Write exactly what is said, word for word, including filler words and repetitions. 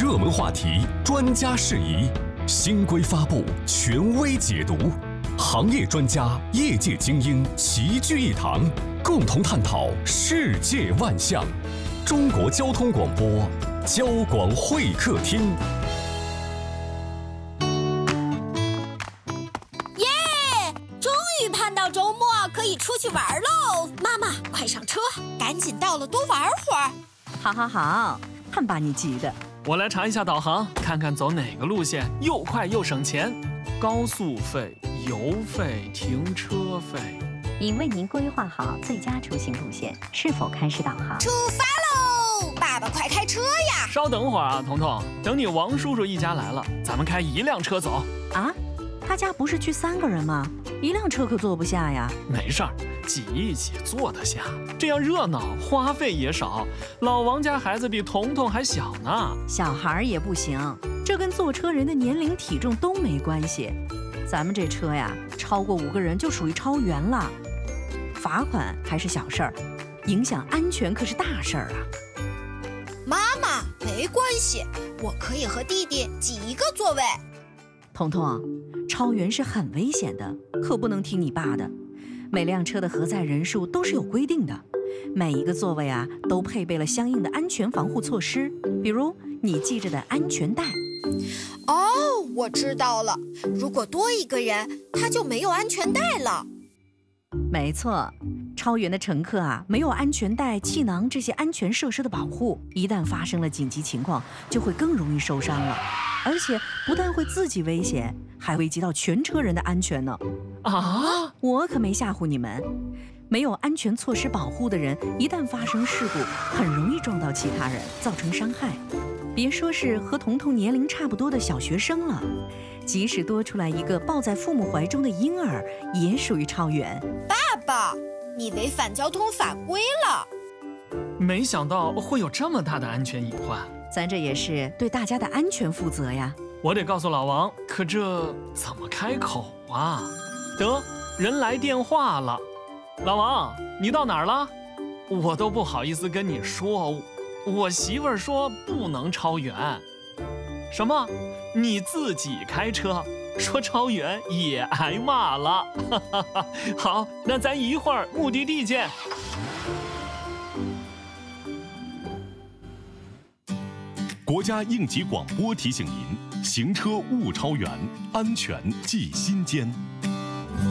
热门话题，专家事宜，新规发布，权威解读，行业专家、业界精英齐聚一堂，共同探讨世界万象。中国交通广播，交广会客厅。 耶！终于盼到周末可以出去玩喽！妈妈，快上车，赶紧到了多玩会儿。 好好好，看把你急的。 我来查一下导航，看看走哪个路线又快又省钱。高速费、油费、停车费。 已为您规划好最佳出行路线，是否开始导航？ 出发喽！爸爸快开车呀！ 稍等会儿啊，彤彤，等你王叔叔一家来了，咱们开一辆车走。 啊？他家不是去三个人吗？一辆车可坐不下呀。 没事儿，挤一挤坐得下，这样热闹，花费也少。老王家孩子比彤彤还小呢。 小孩也不行，这跟坐车人的年龄体重都没关系。咱们这车呀，超过五个人就属于超员了。罚款还是小事儿，影响安全可是大事儿啊。 妈妈，没关系，我可以和弟弟挤一个座位。 彤彤，超员是很危险的，可不能听你爸的。每辆车的核载人数都是有规定的，每一个座位啊都配备了相应的安全防护措施，比如你系着的安全带。 哦，我知道了，如果多一个人，他就没有安全带了。 没错，超员的乘客啊，没有安全带、气囊这些安全设施的保护，一旦发生了紧急情况，就会更容易受伤了。而且不但会自己危险，还危及到全车人的安全呢。 啊！ 我可没吓唬你们，没有安全措施保护的人，一旦发生事故，很容易撞到其他人，造成伤害。别说是和彤彤年龄差不多的小学生了，即使多出来一个抱在父母怀中的婴儿，也属于超员。 爸爸，你违反交通法规了。 没想到会有这么大的安全隐患。 咱这也是对大家的安全负责呀。 我得告诉老王，可这怎么开口啊？得，人来电话了。老王，你到哪儿了？我都不好意思跟你说，我媳妇儿说不能超员。什么？你自己开车，说超员也挨骂了。好，那咱一会儿目的地见。 国家应急广播提醒您：行车勿超员，安全系心间。